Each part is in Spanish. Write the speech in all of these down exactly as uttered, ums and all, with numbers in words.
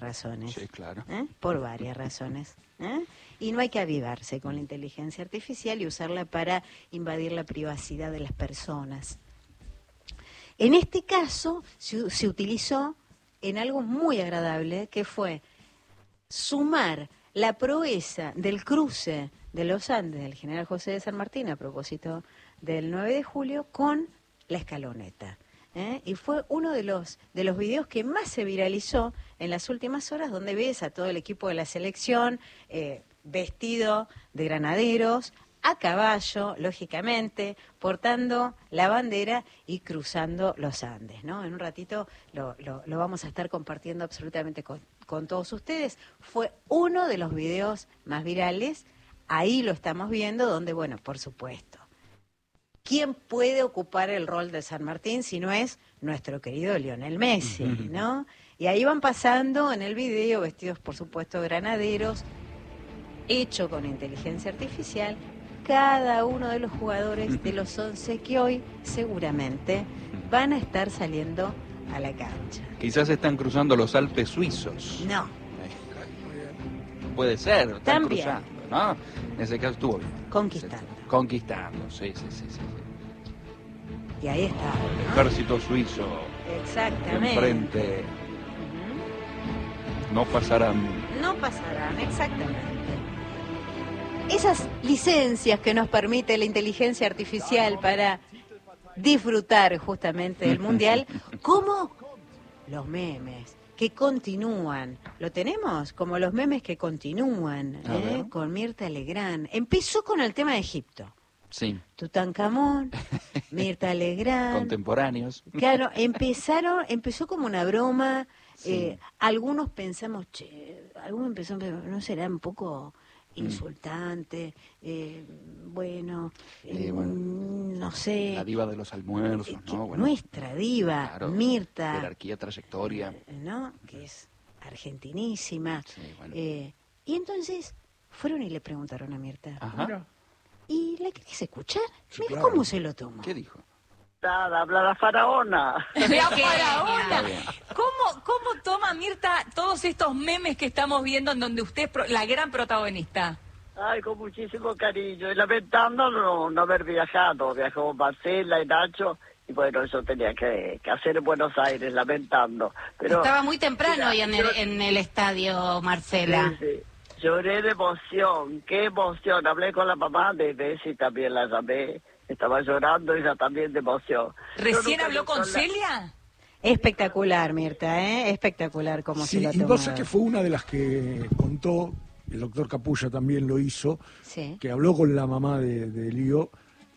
razones. Sí, claro. ¿Eh? Por varias razones. ¿Eh? Y no hay que avivarse con la inteligencia artificial y usarla para invadir la privacidad de las personas. En este caso se, se utilizó en algo muy agradable, que fue sumar la proeza del cruce de los Andes del general José de San Martín a propósito del nueve de julio con la escaloneta. ¿Eh? Y fue uno de los de los videos que más se viralizó en las últimas horas, donde ves a todo el equipo de la selección eh, vestido de granaderos, a caballo, lógicamente, portando la bandera y cruzando los Andes, ¿no? En un ratito lo, lo, lo vamos a estar compartiendo absolutamente con, con todos ustedes. Fue uno de los videos más virales, ahí lo estamos viendo, donde, bueno, por supuesto, ¿quién puede ocupar el rol de San Martín si no es nuestro querido Lionel Messi, ¿no? Y ahí van pasando en el video, vestidos por supuesto granaderos, hecho con inteligencia artificial, cada uno de los jugadores de los once que hoy seguramente van a estar saliendo a la cancha. Quizás están cruzando los Alpes suizos. No. Puede ser, están También. cruzando, ¿no? En ese caso estuvo bien. Conquistando. Conquistando, sí, sí, sí, sí. Y ahí está, El ¿no? ejército suizo Exactamente. enfrente. No pasarán. No pasarán, exactamente. Esas licencias que nos permite la inteligencia artificial para disfrutar justamente del Mundial, como los memes que continúan. ¿Lo tenemos? Como los memes que continúan, ¿eh? Con Mirta Legrand. Empezó con el tema de Egipto. Sí. Tutankamón, Mirta Legrand. Contemporáneos. Claro, empezaron, empezó como una broma. Sí. Eh, algunos pensamos, che, algunos empezamos, ¿no será un poco insultante? Eh, bueno, Eh, eh, bueno, no sé. La diva de los almuerzos, Eh, ¿no? Bueno, nuestra diva, claro, Mirta. jerarquía, trayectoria. ¿No? Que es argentinísima. Sí, bueno. Eh, y entonces fueron y le preguntaron a Mirta. Ajá. ¿Y la querés escuchar? Sí, Mira claro. cómo se lo tomó. ¿Qué dijo? Habla la faraona. La faraona. Está bien. ¿Cómo, ¿Cómo toma Mirta todos estos memes que estamos viendo en donde usted es pro- la gran protagonista? Ay, con muchísimo cariño. Y lamentando no, no haber viajado. Viajó Marcela y Nacho. Y bueno, eso tenía que, que hacer en Buenos Aires, lamentando. Pero Estaba muy temprano mira, hoy en el, yo- en el estadio, Marcela. Sí, sí. Lloré de emoción, qué emoción. Hablé con la mamá de Bessie, también la llamé. Estaba llorando ella también de emoción. Yo ¿Recién nunca habló vi con la- Celia? Espectacular, Mirta, ¿eh? Espectacular cómo Sí, se lo y tomó. pasa que fue una de las que contó, el doctor Capulla también lo hizo, Sí. que habló con la mamá de, de Lío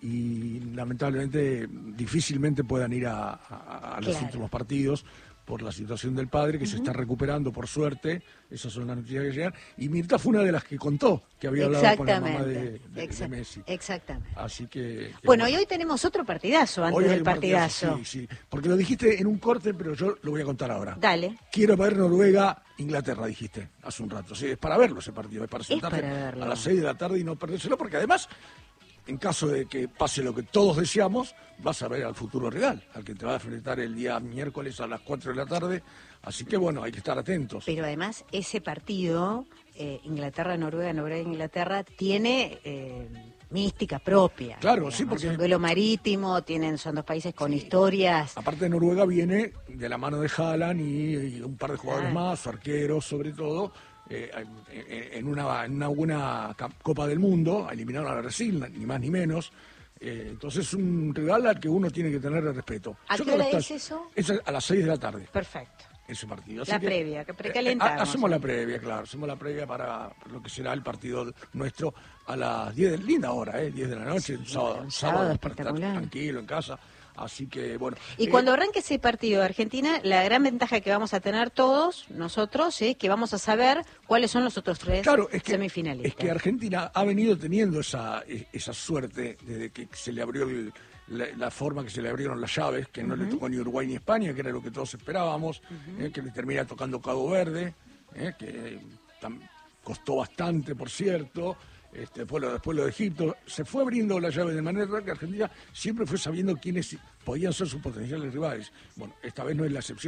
y lamentablemente difícilmente puedan ir a, a- a los Claro. últimos partidos por la situación del padre, que se está recuperando por suerte. Esas son las noticias que llegan. Y Mirta fue una de las que contó que había hablado con la mamá de, de- de Exact- Messi. Exactamente. Así que... que Bueno, y hoy tenemos otro partidazo antes Hoy hay del un partidazo. Sí, sí. Porque lo dijiste en un corte, pero yo lo voy a contar ahora. Dale. Quiero ver Noruega, Inglaterra, dijiste hace un rato. Sí, es para verlo ese partido, es para Es sentarte para verlo. a las seis de la tarde y no perdérselo, porque además, en caso de que pase lo que todos deseamos, vas a ver al futuro real, al que te va a enfrentar el día miércoles a las cuatro de la tarde. Así que bueno, hay que estar atentos. Pero además ese partido, eh, Inglaterra-Noruega, Noruega-Inglaterra, tiene eh, mística propia. Claro, digamos. sí, porque- Es un duelo marítimo, tienen, son dos países con historias. Aparte de Noruega viene de la mano de Haaland y, y un par de jugadores Claro. más, su arquero sobre todo, eh, en, en una, en una buena cap- Copa del Mundo, eliminaron a Brasil, ni más ni menos. Eh, entonces es un rival al que uno tiene que tener respeto. ¿A Yo qué creo que hora está- es eso? Es a las seis de la tarde, Perfecto. ese partido. Así La que, previa, que eh, precalentamos. ha- hacemos la previa, claro, hacemos la previa para lo que será el partido nuestro a las diez, de, linda hora, eh, diez de la noche, un sábado, un sábado sábado para estar espectacular. tranquilo en casa. Así que bueno. Y eh, cuando arranque ese partido de Argentina, la gran ventaja que vamos a tener todos nosotros es que vamos a saber cuáles son los otros tres Claro, es que, semifinalistas. es que Argentina ha venido teniendo esa, esa suerte desde que se le abrió el- la, la forma que se le abrieron las llaves, que no le tocó ni Uruguay ni España, que era lo que todos esperábamos, eh, que le termina tocando Cabo Verde, eh, que tam- costó bastante, por cierto. Este, después, lo, después lo de Egipto, se fue abriendo la llave de manera que Argentina siempre fue sabiendo quiénes podían ser sus potenciales rivales. Bueno, esta vez no es la excepción.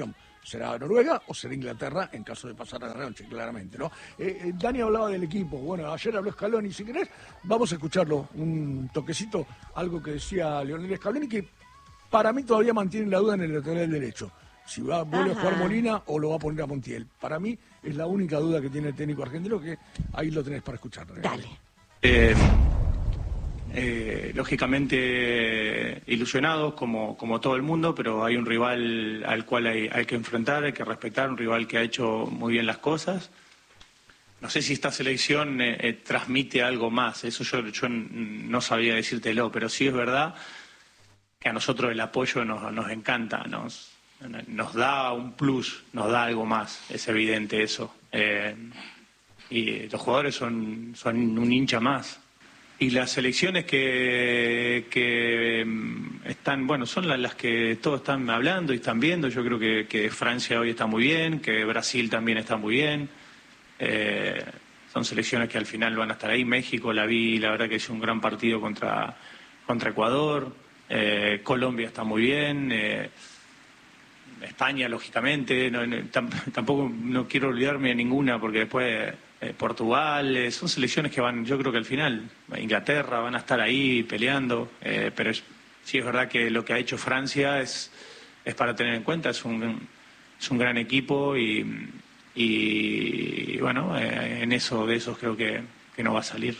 será Noruega o será Inglaterra en caso de pasar a la noche, claramente, ¿no? Eh, eh, Dani hablaba del equipo, bueno, ayer habló Scaloni, si querés, vamos a escucharlo, un toquecito, algo que decía Lionel Scaloni, que para mí todavía mantiene la duda en el lateral derecho. Si va, vuelve Ajá. a jugar Molina o lo va a poner a Montiel. Para mí es la única duda que tiene el técnico argentino, que ahí lo tenés para escuchar. Dale. Eh, eh, lógicamente ilusionados como, como todo el mundo, pero hay un rival al cual hay, hay que enfrentar, hay que respetar, un rival que ha hecho muy bien las cosas. No sé si esta selección eh, eh, transmite algo más, eso yo, yo no sabía decírtelo, pero sí es verdad que a nosotros el apoyo nos, nos encanta, nos... nos da un plus, nos da algo más, es evidente eso. Eh, y los jugadores son, son un hincha más. Y las selecciones que, que están, bueno, son las, las que todos están hablando y están viendo. Yo creo que, que Francia hoy está muy bien, que Brasil también está muy bien. Eh, son selecciones que al final van a estar ahí. México la vi, la verdad que hizo un gran partido contra, contra Ecuador. Eh, Colombia está muy bien. Eh, España, lógicamente, no, no, tampoco no quiero olvidarme de ninguna, porque después eh, Portugal, eh, son selecciones que van, yo creo que al final, Inglaterra, van a estar ahí peleando, eh, pero es, sí es verdad que lo que ha hecho Francia es, es para tener en cuenta, es un, es un gran equipo y, y bueno, eh, en eso, de esos creo que, que no va a salir.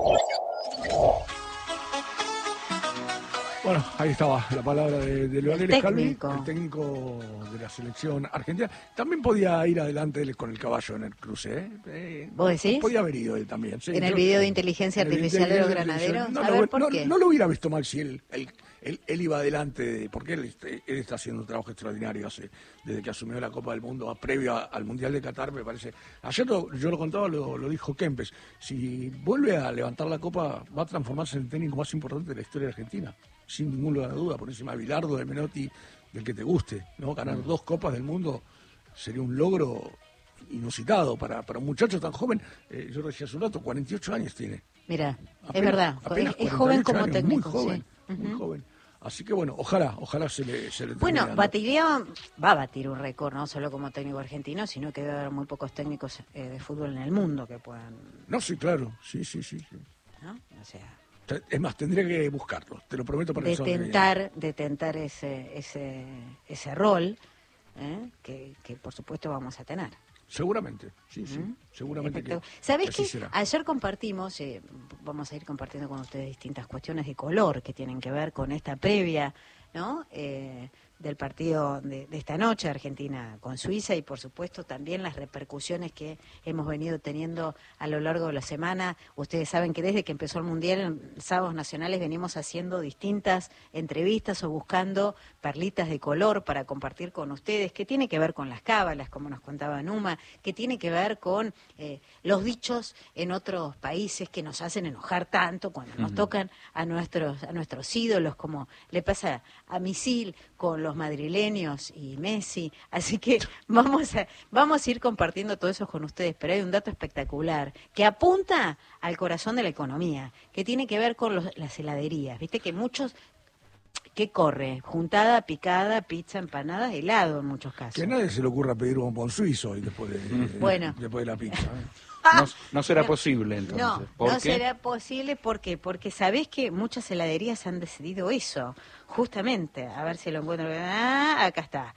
Bueno, ahí estaba la palabra de, de Lionel Scaloni, técnico. el técnico de la selección argentina. También podía ir adelante él con el caballo en el cruce, ¿eh? eh ¿Vos decís? Podía haber ido él también. Sí, en el yo, video de inteligencia artificial de los granaderos. No, a no, ver, ¿por no, qué? no lo hubiera visto mal si él, él, él, él iba adelante, porque él, él está haciendo un trabajo extraordinario hace, desde que asumió la Copa del Mundo, a, previo a, al Mundial de Qatar, me parece. Ayer lo, yo lo contaba, lo, lo dijo Kempes. Si vuelve a levantar la Copa, va a transformarse en el técnico más importante de la historia de Argentina. Sin ninguna duda, por encima de Bilardo, de Menotti, del que te guste, ¿no? Ganar dos copas del mundo sería un logro inusitado para, para un muchacho tan joven. Eh, yo lo decía hace un rato, cuarenta y ocho años tiene. Mira, Apenas, es verdad, apenas es, es joven como años, técnico. Muy joven, sí. muy uh-huh. joven. Así que bueno, ojalá, ojalá se le, se le Bueno, termine batiría, va a batir un récord, no solo como técnico argentino, sino que debe haber muy pocos técnicos eh, de fútbol en el mundo que puedan... No, sí, claro, sí, sí, sí. sí. ¿No? O sea... Es más, tendría que buscarlo, te lo prometo para de tentar, de tentar ese, ese, ese rol ¿eh? que, que por supuesto vamos a tener. Seguramente, sí, sí, ¿Mm? seguramente que ¿Sabés que qué? Será. Ayer compartimos, eh, vamos a ir compartiendo con ustedes distintas cuestiones de color que tienen que ver con esta previa, ¿no? Eh, del partido de, de esta noche, Argentina con Suiza, y por supuesto también las repercusiones que hemos venido teniendo a lo largo de la semana. Ustedes saben que desde que empezó el Mundial, en Sábados Nacionales, venimos haciendo distintas entrevistas o buscando perlitas de color para compartir con ustedes, que tiene que ver con las cábalas, como nos contaba Numa, que tiene que ver con eh, los dichos en otros países que nos hacen enojar tanto cuando nos uh-huh. tocan a nuestros, a nuestros ídolos, como le pasa a Misil con los madrileños y Messi, así que vamos a, vamos a ir compartiendo todo eso con ustedes, pero hay un dato espectacular que apunta al corazón de la economía, que tiene que ver con los, las heladerías, viste que muchos, ¿qué corre? Juntada, picada, pizza, empanada, helado en muchos casos. Que a nadie se le ocurra pedir un bombón suizo y después de, bueno. después de la pizza, ¿eh? No, no será no, posible entonces. No, ¿Por no qué? será posible ¿por qué? Porque sabés que muchas heladerías han decidido eso, justamente. A ver si lo encuentro. Ah, acá está.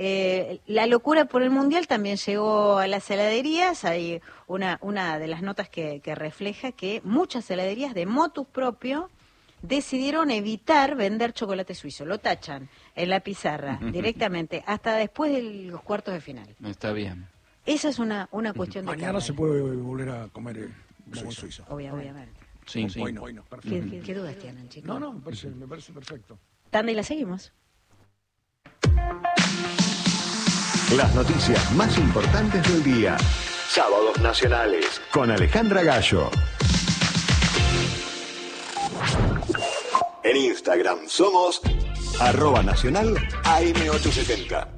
Eh, la locura por el Mundial también llegó a las heladerías. Hay una, una de las notas que, que refleja que muchas heladerías de motus propio decidieron evitar vender chocolate suizo. Lo tachan en la pizarra directamente hasta después de los cuartos de final. Está bien. Esa es una, una cuestión de Mañana cámara. se puede volver a comer el bombón suizo. Obvia, obviamente. Sí, hoy, sí. hoy no, hoy no. ¿Qué, qué, ¿Qué dudas tienen, chicos? No, no, me parece, me parece perfecto. Tanda y la seguimos. Las noticias más importantes del día. Sábados Nacionales con Alejandra Gallo. En Instagram somos arroba nacional A M ochocientos setenta.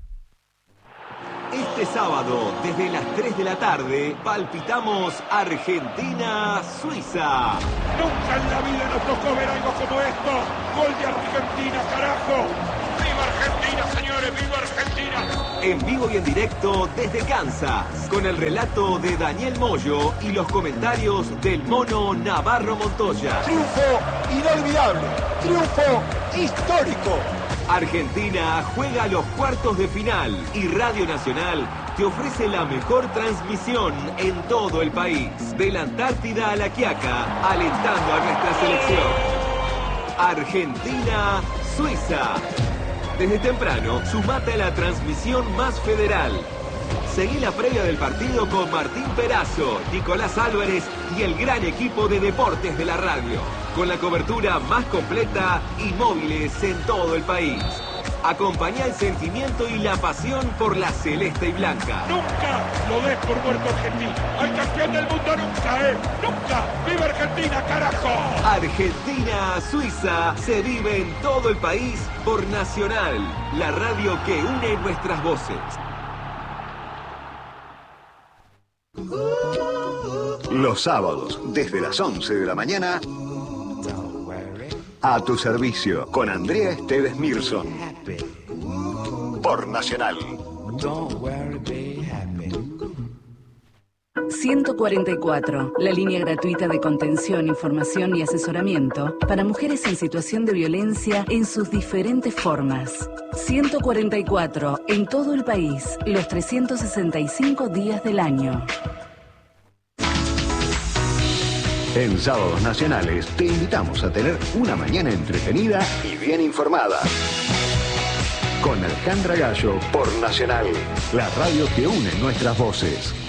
Este sábado, desde las tres de la tarde, palpitamos Argentina-Suiza. Nunca en la vida nos tocó ver algo como esto. Gol de Argentina, carajo. ¡Viva Argentina, señores! ¡Viva Argentina! En vivo y en directo desde Kansas, con el relato de Daniel Moyo y los comentarios del mono Navarro Montoya. Triunfo inolvidable, triunfo histórico. Argentina juega los cuartos de final y Radio Nacional te ofrece la mejor transmisión en todo el país. De la Antártida a La Quiaca, alentando a nuestra selección. Argentina, Suiza. Desde temprano, sumate a la transmisión más federal. Seguí la previa del partido con Martín Perazo, Nicolás Álvarez y el gran equipo de deportes de la radio. Con la cobertura más completa y móviles en todo el país. Acompañá el sentimiento y la pasión por la celeste y blanca. Nunca lo des por muerto Argentina. Al campeón del mundo nunca, ¿eh? Nunca. ¡Viva Argentina, carajo! Argentina, Suiza, se vive en todo el país por Nacional, la radio que une nuestras voces. Los sábados, desde las once de la mañana, a tu servicio, con Andrea Esteves Mirson. Por Nacional. ciento cuarenta y cuatro, la línea gratuita de contención, información y asesoramiento para mujeres en situación de violencia en sus diferentes formas. ciento cuarenta y cuatro, en todo el país, los trescientos sesenta y cinco días del año. En Sábados Nacionales te invitamos a tener una mañana entretenida y bien informada. Con Alejandra Gallo por Nacional, la radio que une nuestras voces.